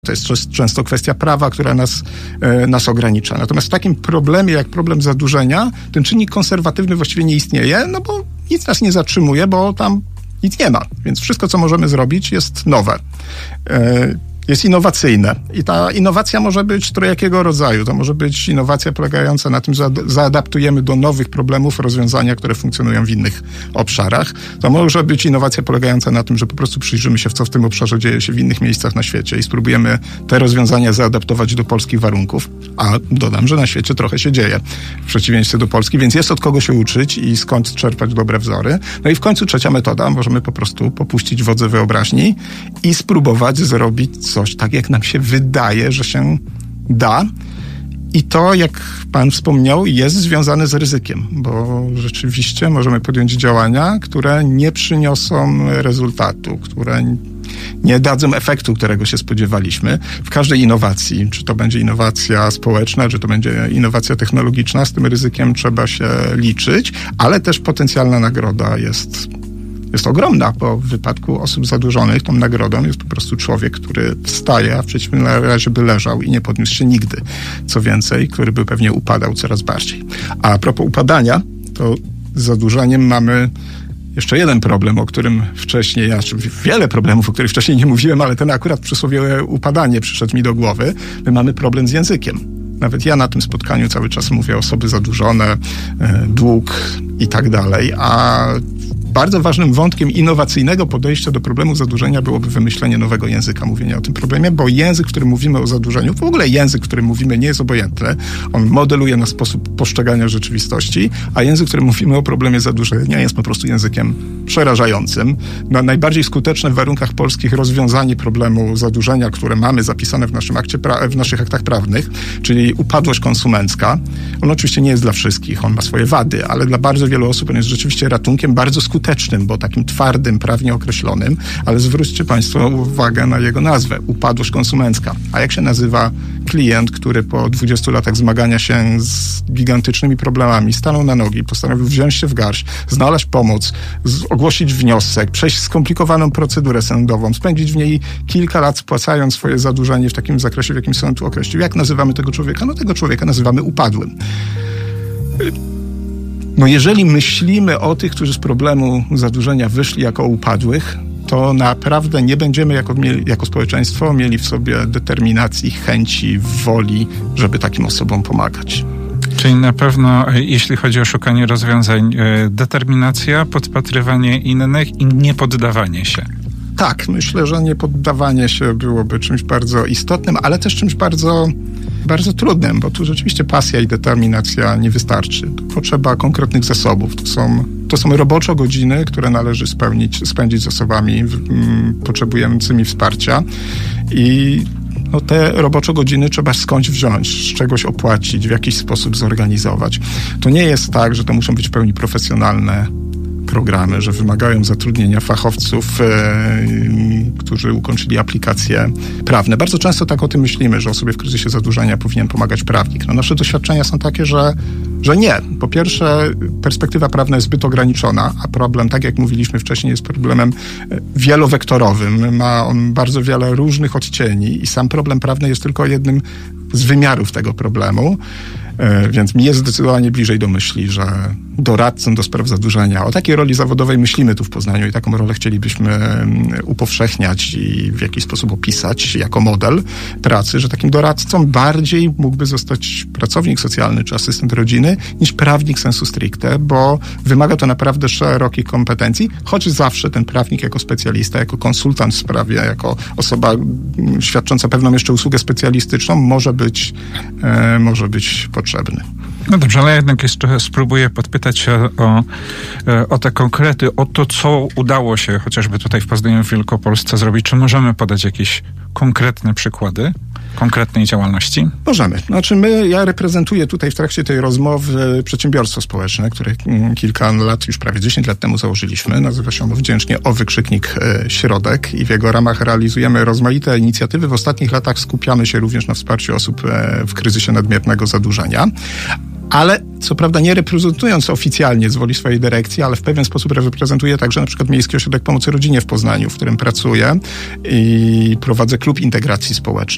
To jest często kwestia prawa, która nas ogranicza. Natomiast w takim problemie, jak problem zadłużenia, ten czynnik konserwatywny właściwie nie istnieje, no bo nic nas nie zatrzymuje, bo tam nic nie ma. Więc wszystko, co możemy zrobić, jest nowe. Jest innowacyjne. I ta innowacja może być trojakiego rodzaju. To może być innowacja polegająca na tym, że zaadaptujemy do nowych problemów rozwiązania, które funkcjonują w innych obszarach. To może być innowacja polegająca na tym, że po prostu przyjrzymy się, co w tym obszarze dzieje się w innych miejscach na świecie i spróbujemy te rozwiązania zaadaptować do polskich warunków. A dodam, że na świecie trochę się dzieje w przeciwieństwie do Polski, więc jest od kogo się uczyć i skąd czerpać dobre wzory. No i w końcu trzecia metoda. Możemy po prostu popuścić wodze wyobraźni i spróbować zrobić coś tak, jak nam się wydaje, że się da. I to, jak pan wspomniał, jest związane z ryzykiem, bo rzeczywiście możemy podjąć działania, które nie przyniosą rezultatu, które nie dadzą efektu, którego się spodziewaliśmy. W każdej innowacji, czy to będzie innowacja społeczna, czy to będzie innowacja technologiczna, z tym ryzykiem trzeba się liczyć, ale też potencjalna nagroda jest ogromna, bo w wypadku osób zadłużonych tą nagrodą jest po prostu człowiek, który wstaje, a w przeciwnym razie by leżał i nie podniósł się nigdy. Co więcej, który by pewnie upadał coraz bardziej. A propos upadania, to z zadłużeniem mamy jeszcze jeden problem, o którym wcześniej, wiele problemów, o których wcześniej nie mówiłem, ale ten akurat przysłowiowe upadanie przyszedł mi do głowy. My mamy problem z językiem. Nawet ja na tym spotkaniu cały czas mówię osoby zadłużone, dług i tak dalej, a bardzo ważnym wątkiem innowacyjnego podejścia do problemu zadłużenia byłoby wymyślenie nowego języka mówienia o tym problemie, bo język, w którym mówimy o zadłużeniu, w ogóle język, w którym mówimy, nie jest obojętny. On modeluje nasz sposób postrzegania rzeczywistości, a język, w którym mówimy o problemie zadłużenia, jest po prostu językiem przerażającym. Najbardziej skuteczne w warunkach polskich rozwiązanie problemu zadłużenia, które mamy zapisane w naszych aktach prawnych, czyli upadłość konsumencka. On oczywiście nie jest dla wszystkich, on ma swoje wady, ale dla bardzo wielu osób on jest rzeczywiście ratunkiem bardzo skutecznym, bo takim twardym, prawnie określonym, ale zwróćcie państwo uwagę na jego nazwę. Upadłość konsumencka. A jak się nazywa klient, który po 20 latach zmagania się z gigantycznymi problemami stanął na nogi, postanowił wziąć się w garść, znaleźć pomoc, ogłosić wniosek, przejść skomplikowaną procedurę sądową, spędzić w niej kilka lat spłacając swoje zadłużenie w takim zakresie, w jakim sąd tu określił. Jak nazywamy tego człowieka? No tego człowieka nazywamy upadłym. No jeżeli myślimy o tych, którzy z problemu zadłużenia wyszli jako upadłych, to naprawdę nie będziemy jako społeczeństwo mieli w sobie determinacji, chęci, woli, żeby takim osobom pomagać. Czyli na pewno, jeśli chodzi o szukanie rozwiązań, determinacja, podpatrywanie innych i niepoddawanie się. Tak, myślę, że niepoddawanie się byłoby czymś bardzo istotnym, ale też czymś bardzo trudnym, bo tu rzeczywiście pasja i determinacja nie wystarczy. Tu potrzeba konkretnych zasobów. To są robocze godziny, które należy spędzić z osobami potrzebującymi wsparcia i te robocze godziny trzeba skądś wziąć, z czegoś opłacić, w jakiś sposób zorganizować. To nie jest tak, że to muszą być w pełni profesjonalne programy, że wymagają zatrudnienia fachowców, którzy ukończyli aplikacje prawne. Bardzo często tak o tym myślimy, że osobie w kryzysie zadłużenia powinien pomagać prawnik. No, nasze doświadczenia są takie, że nie. Po pierwsze, perspektywa prawna jest zbyt ograniczona, a problem, tak jak mówiliśmy wcześniej, jest problemem wielowektorowym. Ma on bardzo wiele różnych odcieni i sam problem prawny jest tylko jednym z wymiarów tego problemu. Więc mi jest zdecydowanie bliżej do myśli, że doradcą do spraw zadłużenia, o takiej roli zawodowej myślimy tu w Poznaniu i taką rolę chcielibyśmy upowszechniać i w jakiś sposób opisać jako model pracy, że takim doradcą bardziej mógłby zostać pracownik socjalny czy asystent rodziny niż prawnik sensu stricte, bo wymaga to naprawdę szerokich kompetencji, choć zawsze ten prawnik jako specjalista, jako konsultant w sprawie, jako osoba świadcząca pewną jeszcze usługę specjalistyczną może być potrzebny. No dobrze, ale jednak jeszcze spróbuję podpytać się o te konkrety, o to, co udało się chociażby tutaj w Poznaniu, w Wielkopolsce zrobić. Czy możemy podać jakieś konkretne przykłady konkretnej działalności? Możemy. Ja reprezentuję tutaj w trakcie tej rozmowy przedsiębiorstwo społeczne, które kilka lat, już prawie 10 lat temu założyliśmy. Nazywa się ono wdzięcznie @Środek i w jego ramach realizujemy rozmaite inicjatywy. W ostatnich latach skupiamy się również na wsparciu osób w kryzysie nadmiernego zadłużenia. Ale co prawda nie reprezentując oficjalnie z woli swojej dyrekcji, ale w pewien sposób reprezentuję także na przykład Miejski Ośrodek Pomocy Rodzinie w Poznaniu, w którym pracuję i prowadzę klub integracji społecznej.